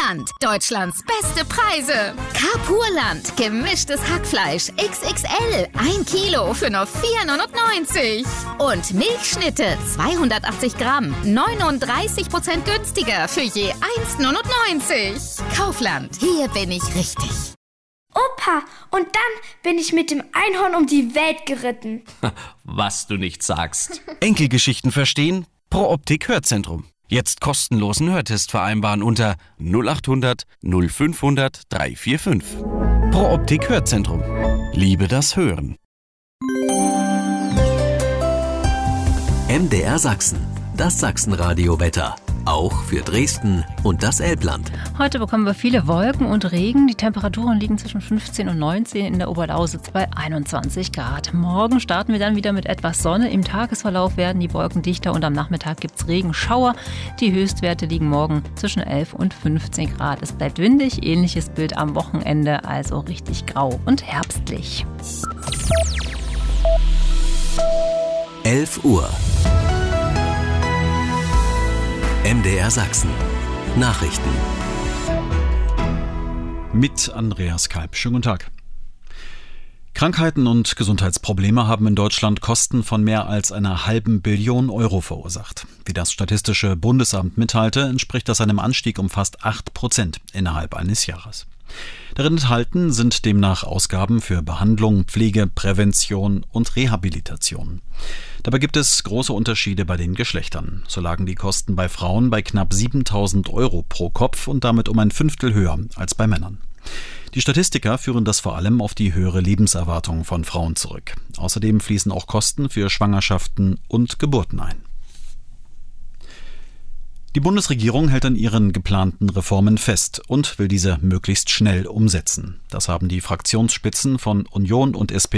Land. Deutschlands beste Preise. Carpurland. Gemischtes Hackfleisch XXL. 1 Kilo für nur 4,99 €. Und Milchschnitte 280 Gramm. 39% günstiger für je 1,99 €. Kaufland. Hier bin ich richtig. Opa, und dann bin ich mit dem Einhorn um die Welt geritten. Was du nicht sagst. Enkelgeschichten verstehen? Pro Optik Hörzentrum. Jetzt kostenlosen Hörtest vereinbaren unter 0800 0500 345. Pro Optik Hörzentrum. Liebe das Hören. MDR Sachsen. Das Sachsenradio-Wetter. Auch für Dresden und das Elbland. Heute bekommen wir viele Wolken und Regen. Die Temperaturen liegen zwischen 15 und 19, in der Oberlausitz bei 21 Grad. Morgen starten wir dann wieder mit etwas Sonne. Im Tagesverlauf werden die Wolken dichter und am Nachmittag gibt es Regenschauer. Die Höchstwerte liegen morgen zwischen 11 und 15 Grad. Es bleibt windig, ähnliches Bild am Wochenende, also richtig grau und herbstlich. 11 Uhr. MDR Sachsen. Nachrichten. Mit Andreas Kalb. Schönen guten Tag. Krankheiten und Gesundheitsprobleme haben in Deutschland Kosten von mehr als 1,5 Billion € verursacht. Wie das Statistische Bundesamt mitteilte, entspricht das einem Anstieg um fast 8% innerhalb eines Jahres. Darin enthalten sind demnach Ausgaben für Behandlung, Pflege, Prävention und Rehabilitation. Dabei gibt es große Unterschiede bei den Geschlechtern. So lagen die Kosten bei Frauen bei knapp 7.000 € pro Kopf und damit um 1/5 höher als bei Männern. Die Statistiker führen das vor allem auf die höhere Lebenserwartung von Frauen zurück. Außerdem fließen auch Kosten für Schwangerschaften und Geburten ein. Die Bundesregierung hält an ihren geplanten Reformen fest und will diese möglichst schnell umsetzen. Das haben die Fraktionsspitzen von Union und SPD